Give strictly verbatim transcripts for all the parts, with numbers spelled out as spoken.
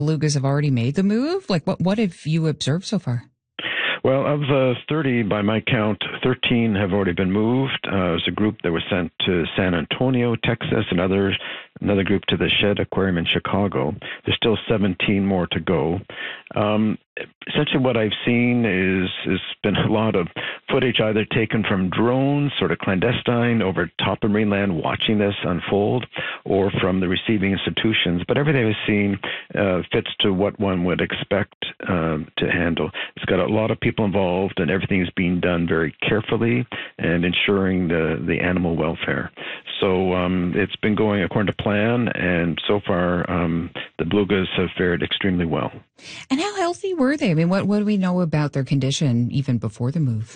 belugas have already made the move? Like, what, what have you observed so far? Well, of the thirty, by my count, thirteen have already been moved. Uh, there's a group that was sent to San Antonio, Texas, another another group to the Shedd Aquarium in Chicago. There's still seventeen more to go. Um, essentially what I've seen is has been a lot of footage either taken from drones, sort of clandestine, over top of Marineland, watching this unfold, or from the receiving institutions. But everything I've seen uh, fits to what one would expect um, to handle. It's got a lot of people involved, and everything is being done very carefully and ensuring the, the animal welfare. So um, it's been going according to plan, and so far um, the belugas have fared extremely well. And how healthy were they? I mean, what, what do we know about their condition even before the move?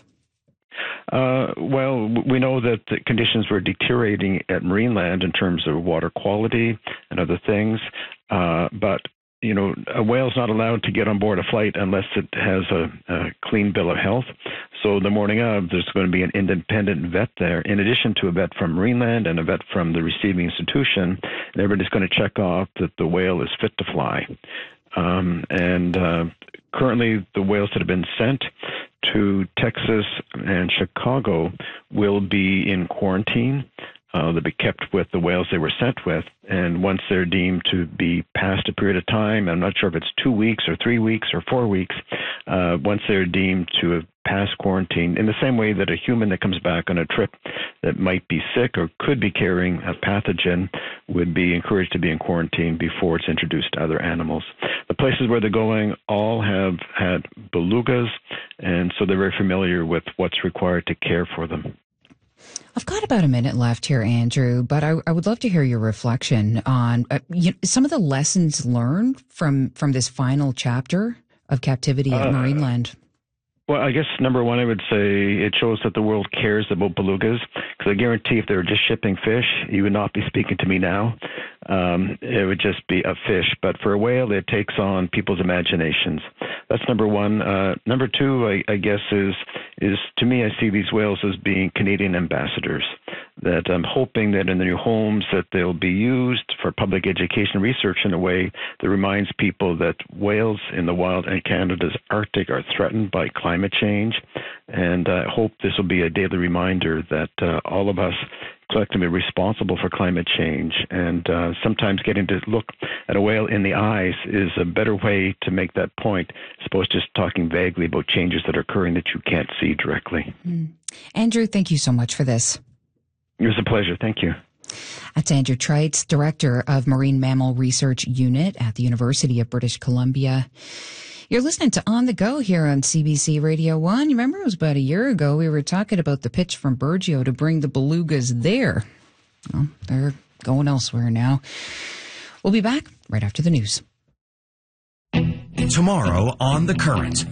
Uh, well, we know that the conditions were deteriorating at Marineland in terms of water quality and other things, uh, but you know, a whale's not allowed to get on board a flight unless it has a, a clean bill of health. So the morning of, there's going to be an independent vet there, in addition to a vet from Marineland and a vet from the receiving institution. And everybody's going to check off that the whale is fit to fly. Um, and uh, currently, the whales that have been sent to Texas and Chicago will be in quarantine. Uh, they'll be kept with the whales they were sent with, and once they're deemed to be past a period of time, I'm not sure if it's two weeks or three weeks or four weeks, uh, once they're deemed to have passed quarantine, in the same way that a human that comes back on a trip that might be sick or could be carrying a pathogen would be encouraged to be in quarantine before it's introduced to other animals. The places where they're going all have had belugas, and so they're very familiar with what's required to care for them. I've got about a minute left here, Andrew, but I, I would love to hear your reflection on uh, you know, some of the lessons learned from, from this final chapter of captivity at uh, Marineland. Well, I guess number one, I would say it shows that the world cares about belugas, because I guarantee if they were just shipping fish, you would not be speaking to me now. Um, it would just be a fish. But for a whale, it takes on people's imaginations. That's number one. Uh, number two, I, I guess, is is to me, I see these whales as being Canadian ambassadors, that I'm hoping that in their new homes that they'll be used for public education research in a way that reminds people that whales in the wild in Canada's Arctic are threatened by climate change. And I hope this will be a daily reminder that uh, all of us collectively responsible for climate change, and uh, sometimes getting to look at a whale in the eyes is a better way to make that point, as opposed to just talking vaguely about changes that are occurring that you can't see directly. Mm. Andrew, thank you so much for this. It was a pleasure. Thank you. That's Andrew Treitz, Director of Marine Mammal Research Unit at the University of British Columbia. You're listening to On the Go here on C B C Radio one. You remember it was about a year ago we were talking about the pitch from Burgeo to bring the belugas there. Well, they're going elsewhere now. We'll be back right after the news. Tomorrow on The Current.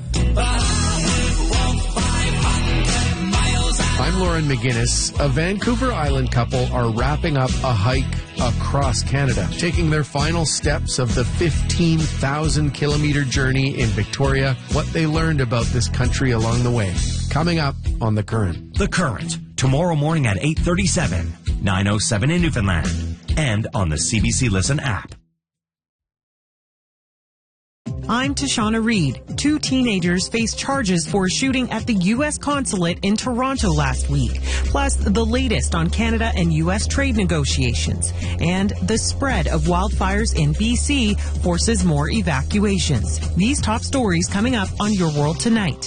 I'm Lauren McGinnis. A Vancouver Island couple are wrapping up a hike across Canada, taking their final steps of the fifteen thousand kilometer journey in Victoria, what they learned about this country along the way. Coming up on The Current. The Current, tomorrow morning at eight thirty-seven, nine oh seven in Newfoundland, and on the C B C Listen app. I'm Tashana Reed. Two teenagers faced charges for shooting at the U S consulate in Toronto last week, plus the latest on Canada and U S trade negotiations. And the spread of wildfires in B C forces more evacuations. These top stories coming up on Your World Tonight.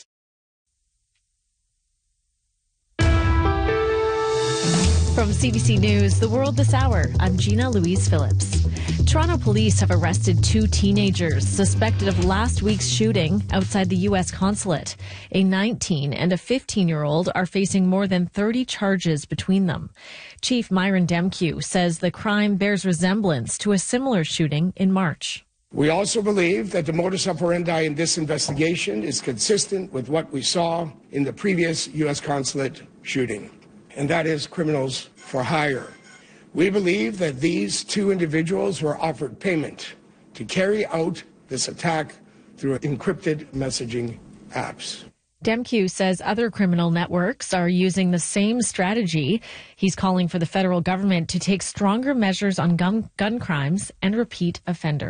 From C B C News, The World This Hour, I'm Gina Louise Phillips. Toronto police have arrested two teenagers suspected of last week's shooting outside the U S consulate. A nineteen and a fifteen-year-old are facing more than thirty charges between them. Chief Myron Demkew says the crime bears resemblance to a similar shooting in March. We also believe that the modus operandi in this investigation is consistent with what we saw in the previous U S consulate shooting, and that is criminals for hire. We believe that these two individuals were offered payment to carry out this attack through encrypted messaging apps. Demkew says other criminal networks are using the same strategy. He's calling for the federal government to take stronger measures on gun, gun crimes and repeat offenders.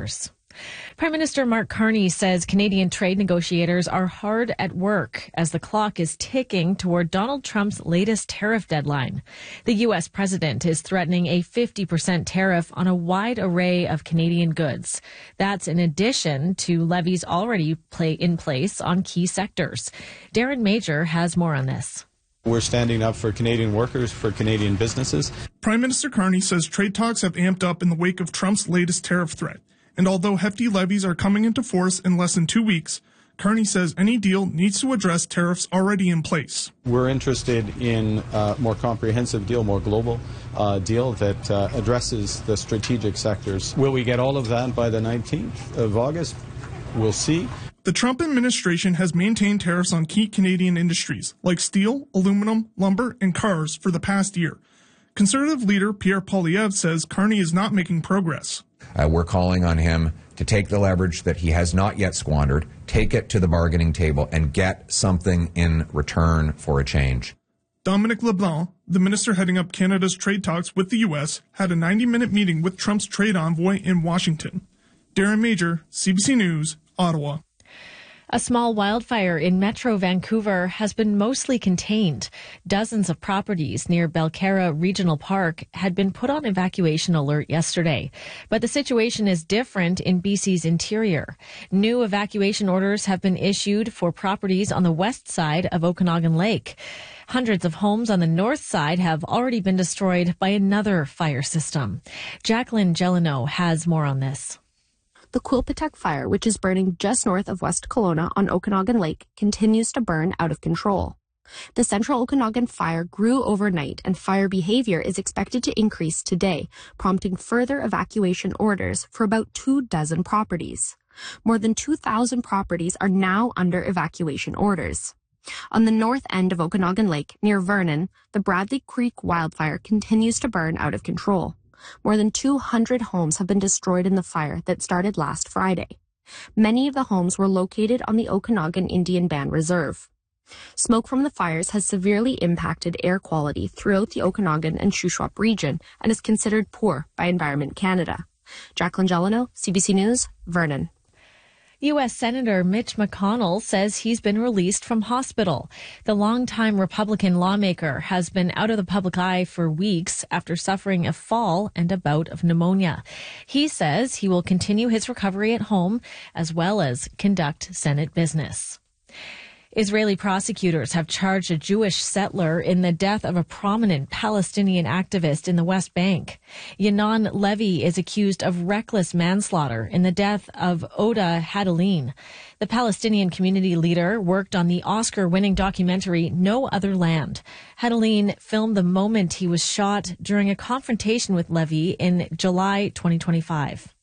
Prime Minister Mark Carney says Canadian trade negotiators are hard at work as the clock is ticking toward Donald Trump's latest tariff deadline. The U S president is threatening a fifty percent tariff on a wide array of Canadian goods. That's in addition to levies already play in place on key sectors. Darren Major has more on this. We're standing up for Canadian workers, for Canadian businesses. Prime Minister Carney says trade talks have amped up in the wake of Trump's latest tariff threat. And although hefty levies are coming into force in less than two weeks, Carney says any deal needs to address tariffs already in place. We're interested in a more comprehensive deal, more global uh, deal that uh, addresses the strategic sectors. Will we get all of that by the nineteenth of August? We'll see. The Trump administration has maintained tariffs on key Canadian industries like steel, aluminum, lumber, and cars for the past year. Conservative leader Pierre Poilievre says Carney is not making progress. Uh, we're calling on him to take the leverage that he has not yet squandered, take it to the bargaining table, and get something in return for a change. Dominic LeBlanc, the minister heading up Canada's trade talks with the U S, had a ninety-minute meeting with Trump's trade envoy in Washington. Darren Major, C B C News, Ottawa. A small wildfire in Metro Vancouver has been mostly contained. Dozens of properties near Belcarra Regional Park had been put on evacuation alert yesterday. But the situation is different in B C's interior. New evacuation orders have been issued for properties on the west side of Okanagan Lake. Hundreds of homes on the north side have already been destroyed by another fire system. Jacqueline Gelano has more on this. The Quilpatek fire, which is burning just north of West Kelowna on Okanagan Lake, continues to burn out of control. The Central Okanagan fire grew overnight, and fire behavior is expected to increase today, prompting further evacuation orders for about two dozen properties. More than two thousand properties are now under evacuation orders. On the north end of Okanagan Lake, near Vernon, the Bradley Creek wildfire continues to burn out of control. More than two hundred homes have been destroyed in the fire that started last Friday. Many of the homes were located on the Okanagan Indian Band Reserve. Smoke from the fires has severely impacted air quality throughout the Okanagan and Shuswap region and is considered poor by Environment Canada. Jacqueline Gelano, C B C News, Vernon. U S Senator Mitch McConnell says he's been released from hospital. The longtime Republican lawmaker has been out of the public eye for weeks after suffering a fall and a bout of pneumonia. He says he will continue his recovery at home as well as conduct Senate business. Israeli prosecutors have charged a Jewish settler in the death of a prominent Palestinian activist in the West Bank. Yanon Levy is accused of reckless manslaughter in the death of Oda Hadalin. The Palestinian community leader worked on the Oscar-winning documentary No Other Land. Hadalin filmed the moment he was shot during a confrontation with Levy in July twenty twenty-five.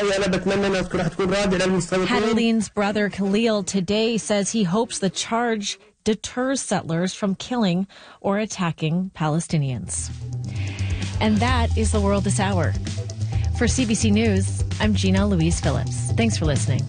Hadalin's brother Khalil today says he hopes the charge deters settlers from killing or attacking Palestinians. And that is the world this hour. For C B C News, I'm Gina Louise Phillips. Thanks for listening.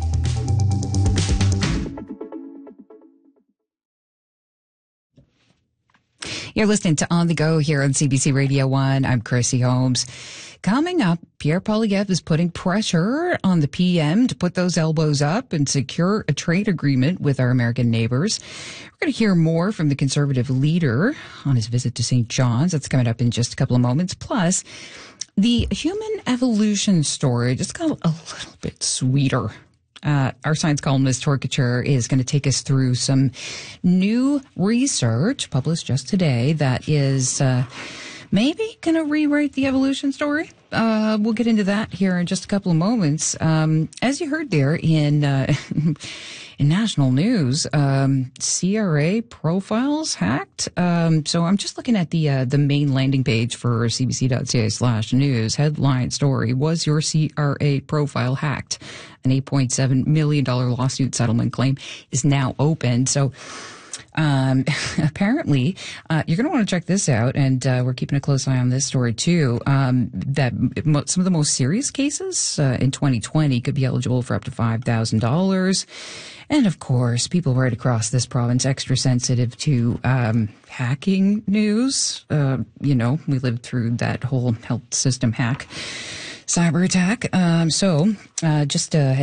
You're listening to On the Go here on C B C Radio one. I'm Chrissy Holmes. Coming up, Pierre Poilievre is putting pressure on the P M to put those elbows up and secure a trade agreement with our American neighbors. We're going to hear more from the Conservative leader on his visit to Saint John's. That's coming up in just a couple of moments. Plus, the human evolution story just got a little bit sweeter. Uh, our science columnist, Tor Couture, is going to take us through some new research published just today that is uh, maybe going to rewrite the evolution story. Uh, we'll get into that here in just a couple of moments. Um, as you heard there in uh, in national news, um, C R A profiles hacked. Um, so I'm just looking at the uh, the main landing page for cbc.ca slash news. Headline story: Was your C R A profile hacked? An eight point seven million dollars lawsuit settlement claim is now open. So um, apparently, uh, you're going to want to check this out. And uh, we're keeping a close eye on this story, too. Um, that some of the most serious cases uh, in twenty twenty could be eligible for up to five thousand dollars. And, of course, people right across this province extra sensitive to um, hacking news. Uh, you know, we lived through that whole health system hack. cyber attack. Um, so uh, just a